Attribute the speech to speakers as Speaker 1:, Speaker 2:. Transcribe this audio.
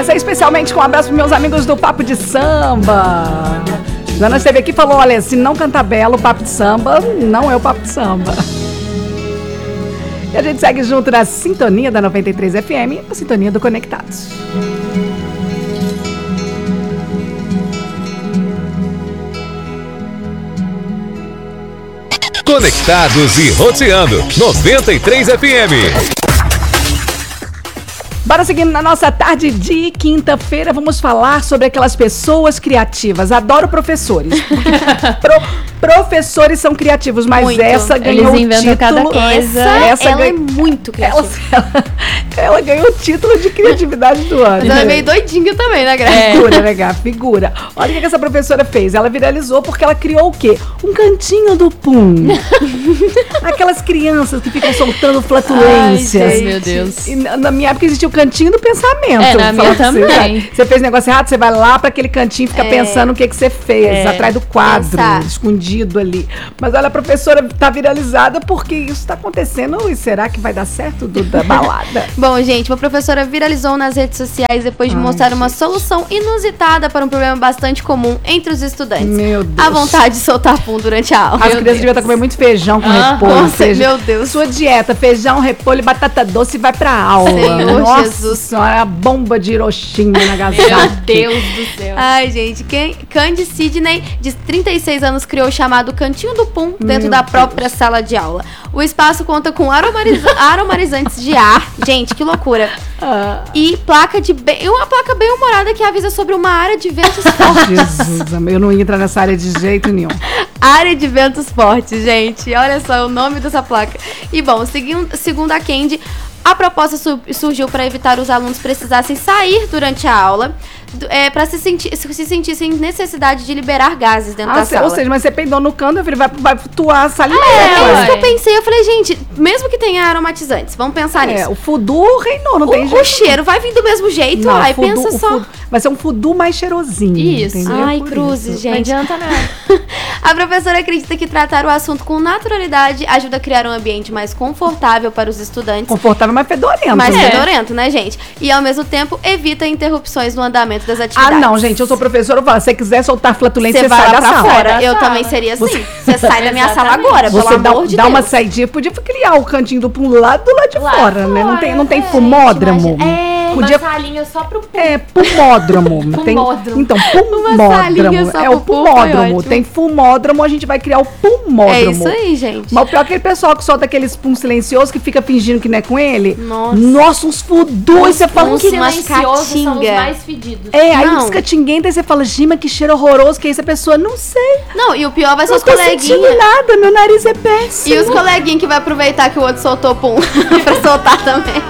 Speaker 1: Essa é especialmente com um abraço para meus amigos do Papo de Samba. Joana esteve aqui e falou, olha, se não cantar belo, o Papo de Samba não é o Papo de Samba. E a gente segue junto na sintonia da 93 FM, a sintonia do Conectados.
Speaker 2: Conectados e roteando 93 FM.
Speaker 1: Bora seguindo na nossa tarde de quinta-feira, vamos falar sobre aquelas pessoas criativas. Adoro professores. Professores são criativos, mas muito. Essa ganhou
Speaker 3: Eles inventam
Speaker 1: o título.
Speaker 3: Cada coisa.
Speaker 4: Ela é muito criativa.
Speaker 1: Ela ganhou o título de criatividade do ano.
Speaker 4: Mas ela é meio doidinha também, né, Graça?
Speaker 1: Figura, né, Gá? Figura. Olha o que essa professora fez. Ela viralizou porque ela criou o quê? Um cantinho do Pum. Aquelas crianças que ficam soltando flatulências.
Speaker 3: Ai, meu Deus.
Speaker 1: E na minha época existia o cantinho do pensamento.
Speaker 3: Na minha também.
Speaker 1: Você fez negócio errado, você vai lá para aquele cantinho e fica pensando o que você fez, atrás do quadro, escondido ali. Mas olha, a professora tá viralizada porque isso tá acontecendo e será que vai dar certo da balada?
Speaker 4: Bom, gente, uma professora viralizou nas redes sociais depois de mostrar uma solução inusitada para um problema bastante comum entre os estudantes.
Speaker 1: Meu Deus.
Speaker 4: A vontade de soltar pum durante a aula.
Speaker 1: As crianças deviam estar comendo muito feijão com repolho.
Speaker 4: Meu Deus.
Speaker 1: Sua dieta, feijão, repolho e batata doce vai pra aula.
Speaker 4: Senhor
Speaker 1: Nossa
Speaker 4: Jesus.
Speaker 1: Senhora, a bomba de Hiroshima na Nagasaki.
Speaker 3: Meu Deus do céu.
Speaker 4: Ai, gente, Candy Sidney, de 36 anos, criou o chamado Cantinho do Pum dentro da própria sala de aula. O espaço conta com aromatizantes de ar. Gente, que loucura. E uma placa bem humorada que avisa sobre uma área de ventos fortes.
Speaker 1: Jesus, eu não ia entrar nessa área de jeito nenhum.
Speaker 4: Área de ventos fortes, gente. Olha só o nome dessa placa. E bom, segundo a Candy, a proposta surgiu para evitar os alunos precisassem sair durante a aula, para se sentissem necessidade de liberar gases dentro da sala.
Speaker 1: Ou seja, mas você peidou no cano, meu filho, vai flutuar a sala
Speaker 4: É isso que eu pensei. Eu falei, gente, mesmo que tenha aromatizantes, vamos pensar nisso.
Speaker 1: O fudu reinou, não tem jeito.
Speaker 4: O cheiro vai vir do mesmo jeito,
Speaker 1: não,
Speaker 4: aí pensa só.
Speaker 1: Vai ser um fudu mais cheirosinho.
Speaker 4: Isso.
Speaker 1: Entendeu?
Speaker 4: Ai, cruzes, gente.
Speaker 3: Não adianta nada.
Speaker 4: A professora acredita que tratar o assunto com naturalidade ajuda a criar um ambiente mais confortável para os estudantes.
Speaker 1: Confortável, mas fedorento.
Speaker 4: Fedorento, né, gente? E ao mesmo tempo evita interrupções no andamento das atividades.
Speaker 1: Não, gente, eu sou professora, eu falo, se você quiser soltar flatulência, você
Speaker 4: vai
Speaker 1: sai
Speaker 4: lá
Speaker 1: da
Speaker 4: pra
Speaker 1: sala.
Speaker 4: fora. Eu também seria assim. Você sai da minha sala agora,
Speaker 1: você
Speaker 4: pelo amor de
Speaker 1: dá
Speaker 4: Deus.
Speaker 1: uma saidinha, podia criar o cantinho do Pum lá do lado de fora, né? Não tem fumódromo.
Speaker 3: Uma salinha só pro Pum.
Speaker 1: Pumódromo. Então, pumódromo.
Speaker 4: É
Speaker 1: o pumódromo. Tem fumódromo, a gente vai criar o pumódromo.
Speaker 4: É isso aí, gente.
Speaker 1: Mas o pior é aquele pessoal que solta aqueles pum silenciosos que fica fingindo que não é com ele.
Speaker 4: Nossa,
Speaker 1: uns fudus. Você fala
Speaker 3: que silenciosos são os mais fedidos.
Speaker 1: Aí os catinguentos, aí você fala, Gima, que cheiro horroroso que é isso? A pessoa, não sei.
Speaker 4: Não, e o pior vai ser os
Speaker 1: coleguinhas. Não tô sentindo nada, meu nariz é péssimo.
Speaker 4: E os coleguinhas que vai aproveitar que o outro soltou pum pra soltar também.